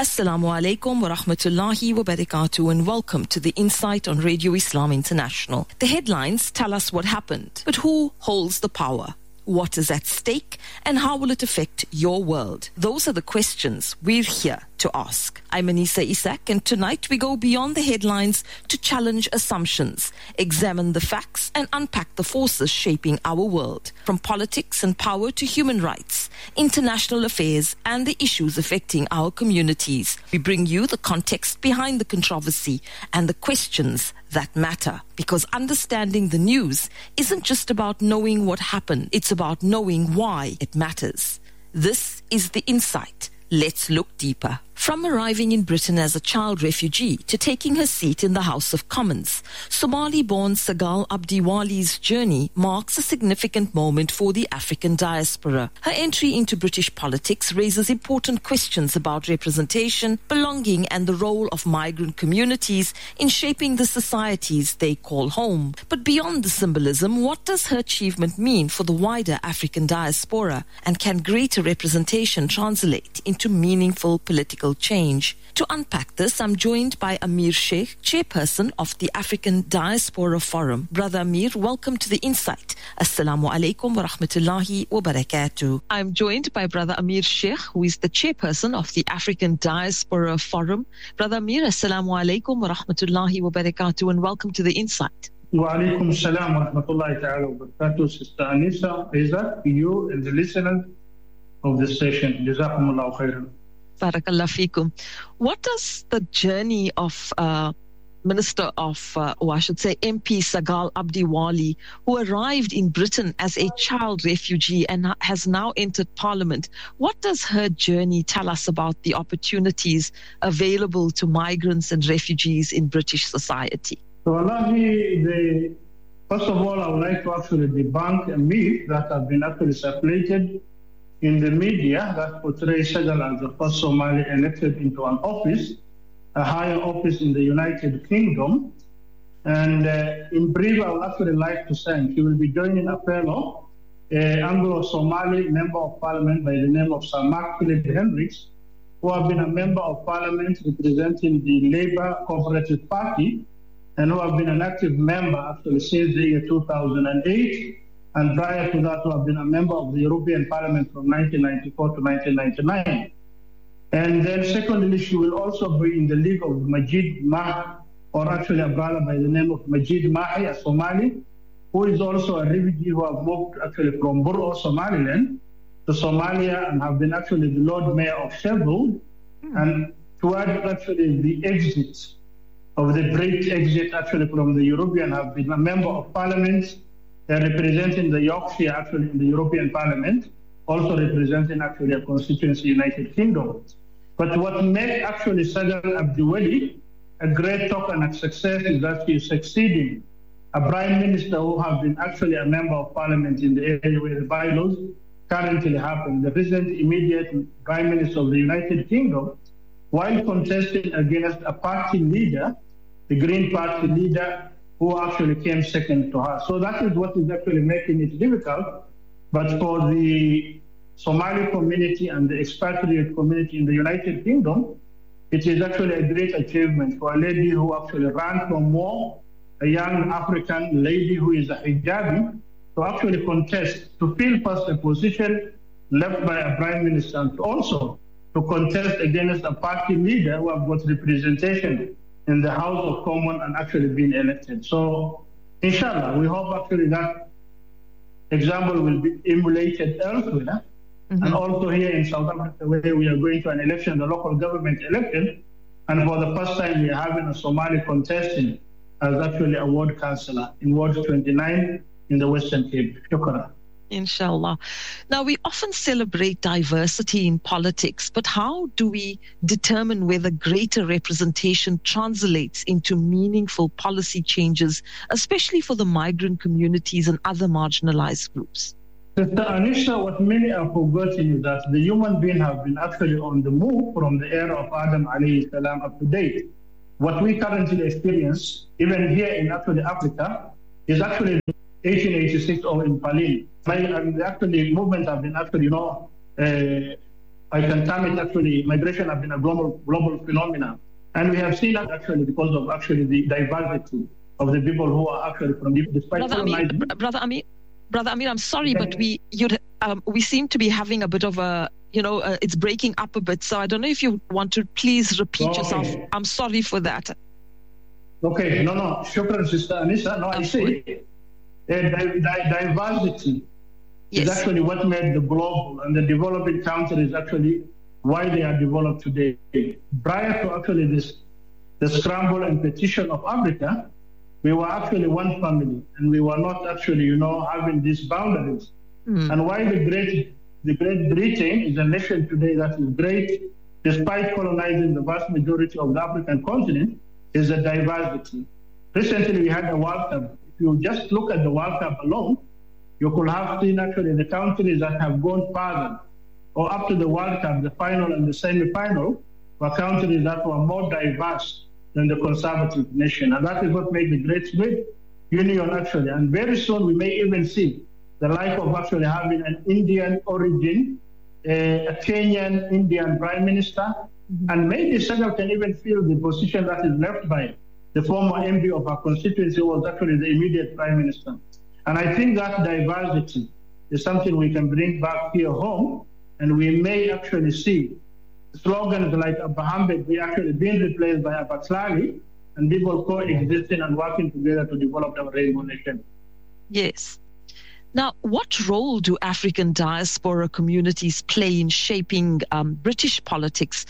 Assalamu alaikum wa rahmatullahi wa barakatuh and welcome to the Insight on Radio Islam International. The headlines tell us what happened, but who holds the power? What is at stake and how will it affect your world? Those are the questions we're here to ask. I'm Anisa Isak and tonight we go beyond the headlines to challenge assumptions, examine the facts and unpack the forces shaping our world. From politics and power to human rights, international affairs and the issues affecting our communities. We bring you the context behind the controversy and the questions that matter. Because understanding the news isn't just about knowing what happened, it's about knowing why it matters. This is The Insight. Let's look deeper. From arriving in Britain as a child refugee to taking her seat in the House of Commons, Somali-born Sagal Abdiwali's journey marks a significant moment for the African diaspora. Her entry into British politics raises important questions about representation, belonging and the role of migrant communities in shaping the societies they call home. But beyond the symbolism, what does her achievement mean for the wider African diaspora? And can greater representation translate into meaningful political change? To unpack this, I'm joined by Amir Sheikh, chairperson of the African Diaspora Forum. Brother Amir, welcome to The Insight. Assalamu alaikum wa rahmatullahi wa barakatuh. I'm joined by Brother Amir Sheikh, who is the chairperson of the African Diaspora Forum. Brother Amir, assalamu alaikum wa rahmatullahi wa barakatuh and welcome to The Insight. Wa alaikum assalam wa rahmatullahi ta'ala wa barakatuh. Sister Anisa, Isaac, you and the listeners of the station. Jazakumullahu khairan. Barakallah fikum. What does the journey of Minister of, or I should say MP Sagal Abdiwali, who arrived in Britain as a child refugee and has now entered Parliament, what does her journey tell us about the opportunities available to migrants and refugees in British society? So, first of all, I would like to actually debunk a myth that has been actually circulated in the media that portrays Sagal as the first Somali elected into an office, a higher office in the United Kingdom. And in brief, I would actually like to say she will be joining a fellow, Anglo-Somali member of parliament by the name of Sir Mark Philip Hendricks, who have been a member of parliament representing the Labour Cooperative Party and who have been an active member actually since the year 2008. And prior to that, who have been a member of the European Parliament from 1994 to 1999. And then secondly, she will also be in the league of Majid Mahi, or actually a brother by the name of Majid Mahi, a Somali, who is also a refugee who have moved actually from Buro, Somaliland, to Somalia and have been actually the Lord Mayor of Sheffield. And towards actually the exit of the great exit actually from the European, have been a member of Parliament, representing the Yorkshire actually in the European Parliament, also representing actually a constituency United Kingdom. But what made actually Sagal Abdiwali a great talk and a success is that she is succeeding a Prime Minister who has been actually a member of Parliament in the area where the bylaws currently happen. The recent immediate Prime Minister of the United Kingdom, while contesting against a party leader, the Green Party leader, who actually came second to her. So that is what is actually making it difficult. But for the Somali community and the expatriate community in the United Kingdom, it is actually a great achievement for a lady who actually ran from war, a young African lady who is a hijabi, to actually contest, to fill first a position left by a prime minister, and also to contest against a party leader who have got representation in the House of Commons and actually been elected. So, inshallah, we hope actually that example will be emulated elsewhere. And also here in South Africa, where we are going to an election, the local government election, and for the first time we are having a Somali contestant as actually a ward councillor in Ward 29 in the Western Cape. Shukran. Inshallah. Now, we often celebrate diversity in politics, but how do we determine whether greater representation translates into meaningful policy changes, especially for the migrant communities and other marginalized groups? Sister Anisha, what many are forgetting is that the human beings have been actually on the move from the era of Adam alayhi salam up to date. What we currently experience, even here in actually Africa, is actually 1886 or in Palin. Actually, movements have been actually, I can term it actually, migration has been a global phenomenon. And we have seen that actually because of actually the diversity of the people who are actually from despite Brother Amir, I'm sorry, but we seem to be having a bit of a, it's breaking up a bit. So I don't know if you want to please repeat yourself. I'm sorry for that. Okay, no, shukran, Sister Anissa. No, I say diversity is actually what made the global and the developing countries actually why they are developed today. Prior to actually the scramble and petition of Africa, we were actually one family, and we were not actually, having these boundaries. And why the Great Britain is a nation today that is great, despite colonizing the vast majority of the African continent, is the diversity. Recently, we had a World Cup. If you just look at the World Cup alone, you could have seen actually the countries that have gone further, or up to the World Cup, the final and the semi-final, were countries that were more diverse than the conservative nation. And that is what made the Great Union actually. And very soon we may even see the like of actually having an Indian origin, a Kenyan Indian prime minister, and maybe Senegal can even fill the position that is left by the former MD of our constituency, who was actually the immediate prime minister. And I think that diversity is something we can bring back here home, and we may actually see slogans like Abahambe be actually being replaced by Abatlali, and people coexisting and working together to develop our rainbow nation. Yes. Now, what role do African diaspora communities play in shaping British politics,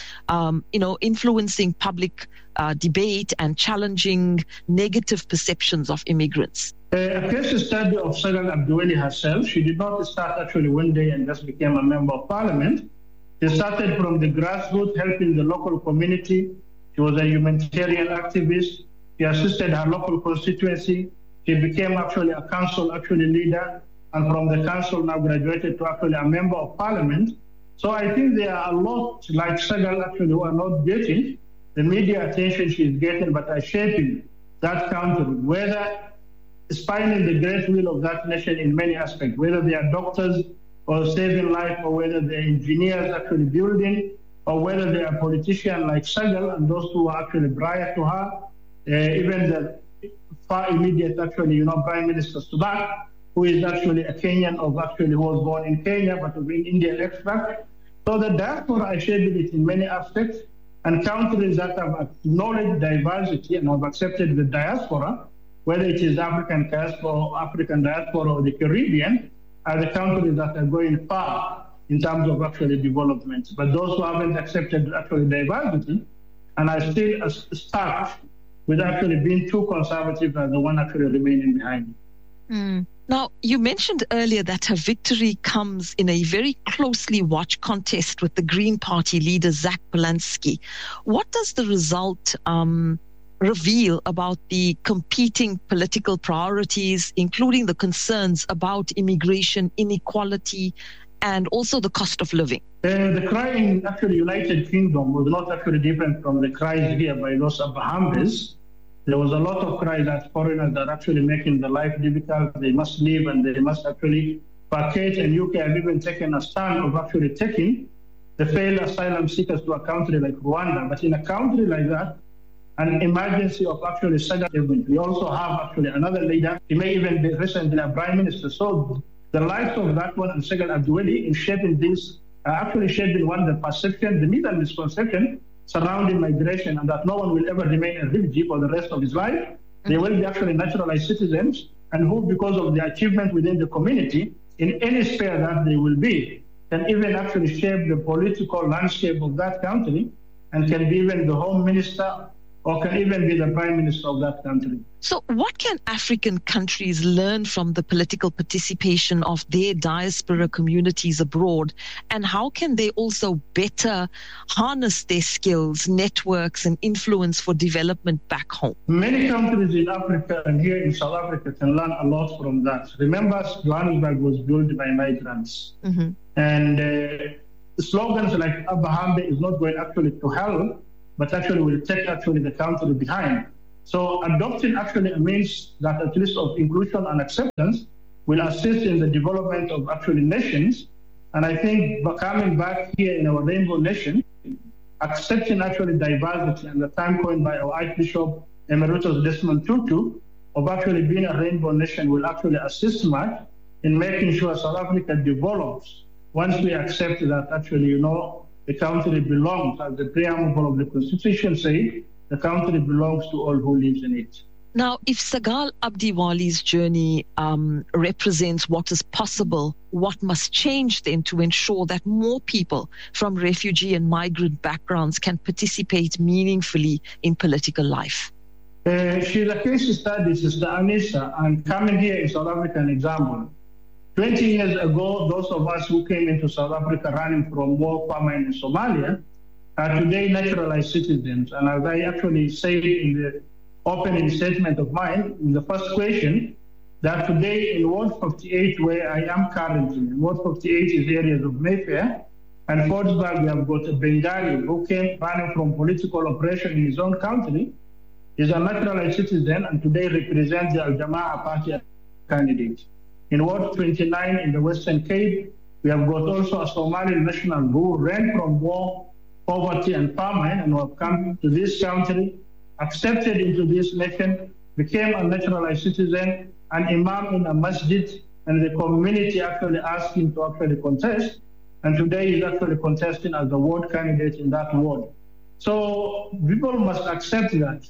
influencing public debate and challenging negative perceptions of immigrants? A case study of Sagal Abdiweli herself. She did not start actually one day and just became a member of parliament. She started from the grassroots, helping the local community. She was a humanitarian activist. She assisted her local constituency. She became actually a council leader, and from the council now graduated to actually a member of parliament. So I think there are a lot like Sagal actually who are not getting the media attention she is getting, but are shaping that country, whether spinning the great wheel of that nation in many aspects, whether they are doctors or saving life, or whether they're engineers actually building, or whether they are politicians like Sagal and those who are actually prior to her, even the far immediate actually, Prime Minister Subak, who is actually a Kenyan who was born in Kenya but of Indian extract. So the diaspora are shaping it in many aspects, and countries that have acknowledged diversity and have accepted the diaspora, whether it is African diaspora or the Caribbean, are the countries that are going far in terms of actually development. But those who haven't accepted actually diversity and are still stuck with actually being too conservative are the one actually remaining behind. Now, you mentioned earlier that her victory comes in a very closely watched contest with the Green Party leader, Zach Polanski. What does the result reveal about the competing political priorities, including the concerns about immigration, inequality, and also the cost of living? The cry in actually United Kingdom was not actually different from the cries here by those Abahambes. There was a lot of cries that foreigners are actually making the life difficult. They must leave and they must actually vacate. And UK have even taken a stand of actually taking the failed asylum seekers to a country like Rwanda. But in a country like that, an emergency of actually Sagal. We also have actually another leader. He may even be recently a prime minister. So the likes of that one and Sagal Abdiweli in shaping this, actually shaping the perception, the myth and misconception surrounding migration, and that no one will ever remain a refugee for the rest of his life. They will be actually naturalized citizens, and who, because of the achievement within the community, in any sphere that they will be, can even actually shape the political landscape of that country, and can be even the home minister, or can even be the prime minister of that country. So what can African countries learn from the political participation of their diaspora communities abroad? And how can they also better harness their skills, networks, and influence for development back home? Many countries in Africa and here in South Africa can learn a lot from that. Remember, Johannesburg was built by migrants. And slogans like Abahambe is not going actually to help, but actually will take actually the country behind. So adopting actually a means that at least of inclusion and acceptance will assist in the development of actually nations And I think coming back here in our Rainbow Nation, accepting actually diversity and the term coined by our Archbishop Emeritus Desmond Tutu of actually being a Rainbow Nation will actually assist much in making sure South Africa develops once we accept that actually, the country belongs, as the preamble of the Constitution says, the country belongs to all who live in it. Now, if Sagal Abdiwali's journey represents what is possible, what must change then to ensure that more people from refugee and migrant backgrounds can participate meaningfully in political life? She's a case study, Sister Anissa, and coming here in South Africa, an example. 20 years ago, those of us who came into South Africa running from war, famine in Somalia are today naturalized citizens. And as I actually said in the opening statement of mine, in the first question, that today in Ward 58, where I am currently, Ward 58 is areas of Mayfair, and Fordsburg, we have got a Bengali who came running from political oppression in his own country. He's a naturalized citizen and today represents the Al-Jama'ah party candidate. In Ward 29 in the Western Cape, we have got also a Somali national who ran from war, poverty, and famine, and who have come to this country, accepted into this nation, became a naturalized citizen, an imam in a masjid, and the community actually asked him to actually contest, and today he's actually contesting as the ward candidate in that ward. So people must accept that.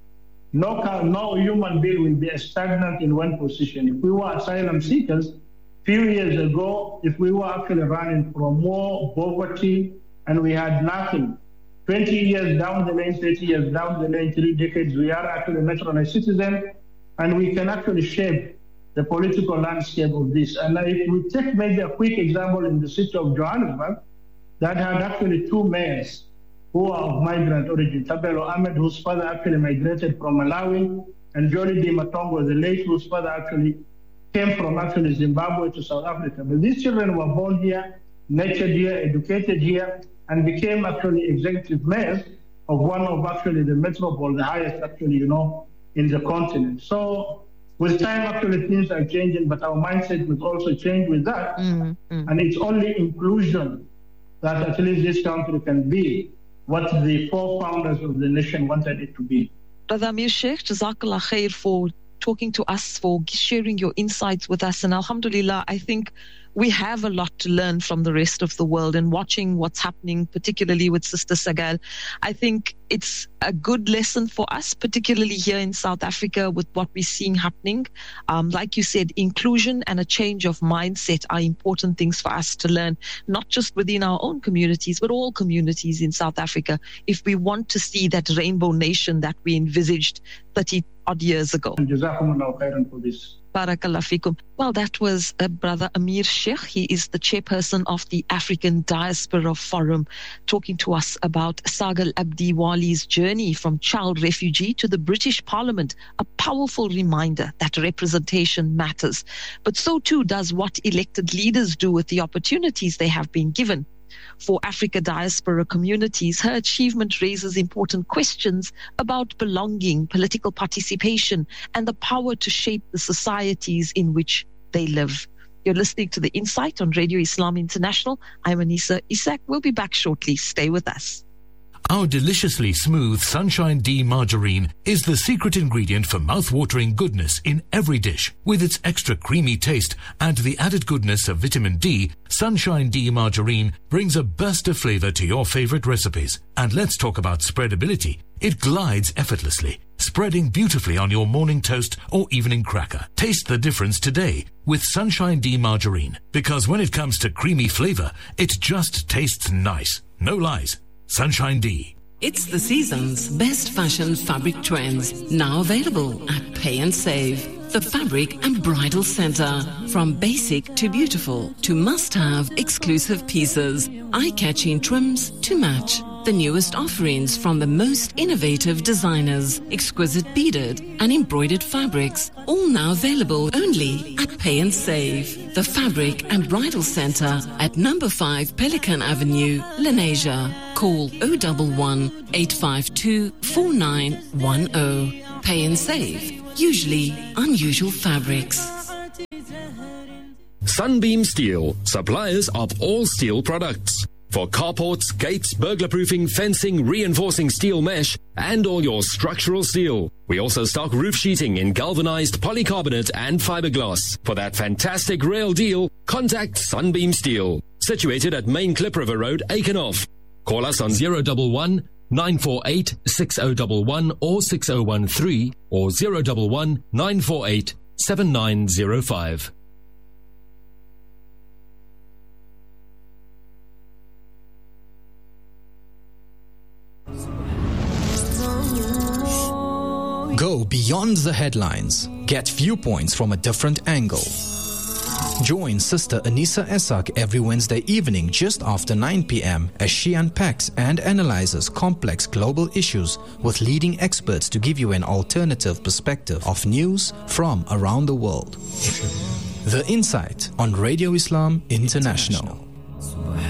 No human being will be stagnant in one position. If we were asylum seekers, few years ago, if we were actually running from war, poverty, and we had nothing, 20 years down the lane, 30 years down the lane, 3 decades, we are actually naturalized citizens, and we can actually shape the political landscape of this. And if we take maybe a quick example in the city of Johannesburg, that had actually 2 mayors who are of migrant origin. Tabelo Ahmed, whose father actually migrated from Malawi, and Jolly D. Matongo, the late, whose father actually came from actually Zimbabwe to South Africa. But these children were born here, nurtured here, educated here, and became actually executive mayors of one of actually the metropole, the highest actually, in the continent. So with time, actually things are changing, but our mindset will also change with that. And it's only inclusion that at least this country can be what the 4 founders of the nation wanted it to be. Brother Amir Sheikh, Jazakallah khair for talking to us, for sharing your insights with us. And alhamdulillah, I think we have a lot to learn from the rest of the world, and watching what's happening, particularly with Sister Sagal. I think it's a good lesson for us, particularly here in South Africa with what we're seeing happening. Like you said, inclusion and a change of mindset are important things for us to learn, not just within our own communities, but all communities in South Africa, if we want to see that rainbow nation that we envisaged 30 odd years ago. Jazakumullah khairan for this. Barakallah fikum. Well, that was Brother Amir Sheikh. He is the chairperson of the African Diaspora Forum, talking to us about Sagal Abdiwali's journey from child refugee to the British Parliament, a powerful reminder that representation matters. But so too does what elected leaders do with the opportunities they have been given. For Africa diaspora communities, her achievement raises important questions about belonging, political participation, and the power to shape the societies in which they live. You're listening to The Insight on Radio Islam International. I'm Anissa Isak. We'll be back shortly. Stay with us. Our deliciously smooth Sunshine D margarine is the secret ingredient for mouth-watering goodness in every dish. With its extra creamy taste and the added goodness of vitamin D, Sunshine D margarine brings a burst of flavor to your favorite recipes. And let's talk about spreadability. It glides effortlessly, spreading beautifully on your morning toast or evening cracker. Taste the difference today with Sunshine D margarine, because when it comes to creamy flavor, it just tastes nice. No lies. Sunshine D. It's the season's best fashion fabric trends, now available at Pay and Save. The Fabric and Bridal Center. From basic to beautiful to must-have exclusive pieces, eye-catching trims to match. The newest offerings from the most innovative designers, exquisite beaded and embroidered fabrics, all now available only at Pay and Save. The Fabric and Bridal Center at number 5 Pelican Avenue, Lenasia. Call 011 852 4910. Pay and Save. Usually unusual fabrics. Sunbeam Steel, suppliers of all steel products. For carports, gates, burglar-proofing, fencing, reinforcing steel mesh, and all your structural steel. We also stock roof sheeting in galvanized polycarbonate and fiberglass. For that fantastic rail deal, contact Sunbeam Steel. Situated at Main Klip River Road, Aikenhof. Call us on 011 948 6011 or 6013 or 011 948 7905. Go beyond the headlines. Get viewpoints from a different angle. Join Sister Anissa Esak every Wednesday evening just after 9 p.m. as she unpacks and analyzes complex global issues with leading experts to give you an alternative perspective of news from around the world. The Insight on Radio Islam International.